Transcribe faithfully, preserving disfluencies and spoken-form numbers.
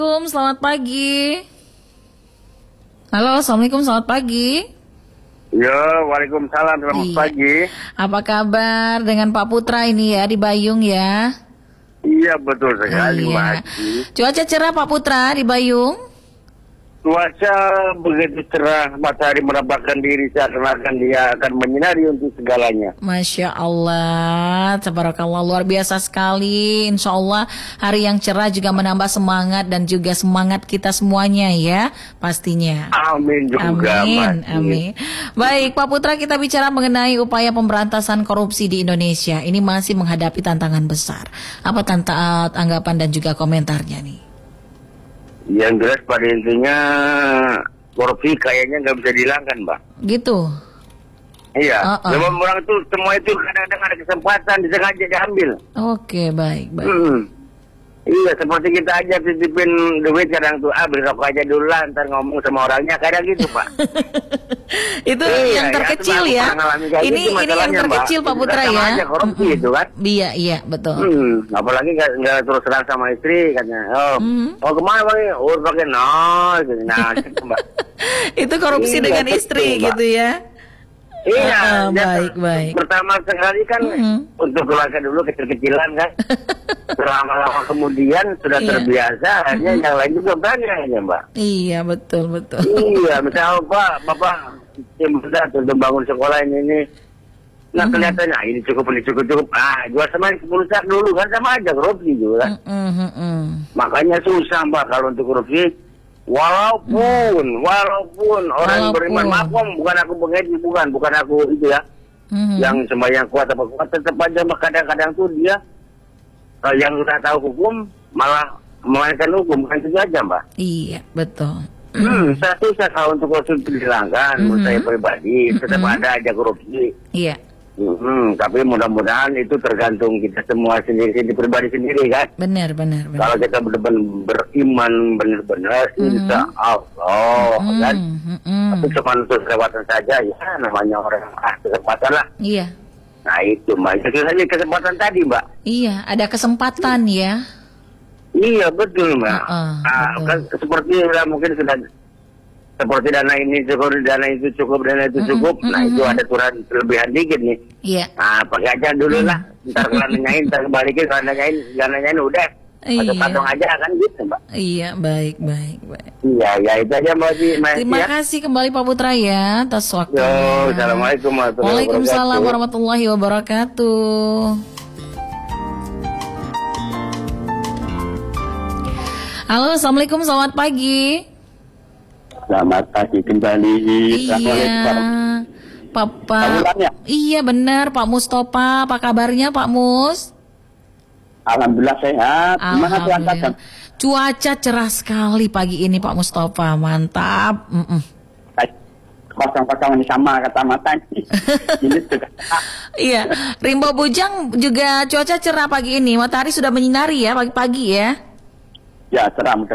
Assalamualaikum, selamat pagi. Halo, assalamualaikum, selamat pagi. Ya, waalaikumsalam, selamat Iya. pagi. Apa kabar dengan Pak Putra ini ya di Bayung ya? Iya, betul sekali, Mbak Iya. Haji. Cuaca cerah Pak Putra di Bayung? Cuaca begitu cerah, matahari merabakkan diri seakan-akan dia akan menyinari untuk segalanya. Masya Allah, tabarakallah, luar biasa sekali. Insya Allah hari yang cerah juga menambah semangat dan juga semangat kita semuanya ya, pastinya. Amin juga, Amin, Mbak. amin. Baik, Pak Putra, kita bicara mengenai upaya pemberantasan korupsi di Indonesia. Ini masih menghadapi tantangan besar. Apa tanta- tanggapan dan juga komentarnya nih? Yang jelas pada intinya korupsi kayaknya nggak bisa dihilangkan, Mbak. Gitu. Iya, Uh-uh. memang orang tuh semua itu kadang-kadang ada kesempatan disengaja diambil. Oke, baik, baik. Hmm. Iya, seperti kita aja titipin duit kadang tuh, ah beli rokok aja dulu lah, ntar ngomong sama orangnya, kadang gitu, Pak. Itu Iya, yang ya, terkecil itu ya. pernah ngalamin kayak Ini gitu ini yang masalahnya, terkecil Mbak. Pak Putra Sama ya. aja korupsi Mm-mm. itu kan. Iya, iya, betul. Hmm, apalagi nggak nggak terus terang sama istri katanya. Oh, Mhm. oh kemana bang? Oh pakai nol, gitu. Nah, gitu, Mbak. Itu korupsi Iya, dengan betul, istri Mbak. gitu ya. Iya, Ah, ah, ya, baik, baik. Pertama sekali kan Mhm. untuk keluarga dulu kecil-kecilan kan. Lama-lama kemudian sudah Iya. terbiasa, akhirnya yang lain juga berani aja, Mbak. Iya, betul, betul. Iya, misalnya Pak, Bapak yang besar untuk bangun sekolah ini, ini. Nah kelihatannya ah, ini cukup, ini cukup, cukup. Ah, jual sama sepuluh sak dulu kan sama aja korupsi juga. Mm-mm, mm-mm. Makanya susah, Mbak, kalau untuk korupsi. Walaupun, walaupun orang Walaupun. beriman, maaf Om, bukan aku mengeji, bukan, bukan aku itu ya, Mhm. yang sembahyang kuat apa kuat, tetap aja Mbak, kadang-kadang tuh dia eh, yang sudah tahu hukum malah memainkan hukum, kan itu aja, Mbak. Iya, betul. Hmm, saya susah kalau untuk korupsi itu dihilangkan, menurut Mhm. saya pribadi, tetap Mhm. ada aja korupsi. Iya, Hmm, tapi mudah-mudahan itu tergantung kita semua sendiri, di pribadi sendiri kan. benar, benar, benar. Kalau kita benar-benar beriman benar-benar, insya Allah kan. Mm, mm-mm. Tapi cuma untuk kelewatan saja, ya namanya orang ah kesempatan lah. Iya, Nah itu Mbak, itu saja kesempatan tadi Mbak. iya, ada kesempatan ya. Iya betul Mbak. Uh-uh, Ah, betul. kan seperti ya, mungkin sudah seperti dana ini cukup, dana itu cukup, dana itu cukup. Mm-mm, Nah itu mm-mm. ada kurang kelebihan dikit nih. Iya. Nah pakai aja dulu lah. Ntar kalau nanyain, ntar balikin, kalau nanyain, nggak nanyain udah. Iya. Patong aja kan gitu Mbak. Iya, baik, baik, baik. Iya, ya itu aja Mbak Ji. Mbak Terima ya. kasih kembali Pak Putra ya atas waktunya. Yo, assalamualaikum warahmatullahi Waalaikumsalam wabarakatuh. warahmatullahi wabarakatuh. Halo, assalamualaikum, selamat pagi. Selamat pagi kembali. Iya, Pak Pak. Kamu tanya? Iya benar, Pak Mustafa. Apa kabarnya Pak Mus? Alhamdulillah sehat. Gimana cuaca? Alhamdulillah. Cuaca cerah sekali pagi ini Pak Mustafa, mantap. Mm-mm. Kosong-kosong ini sama kata mata. Ini juga. Iya, Rimbo Bujang juga cuaca cerah pagi ini. Matahari sudah menyinari ya pagi-pagi ya. Ya, cerah.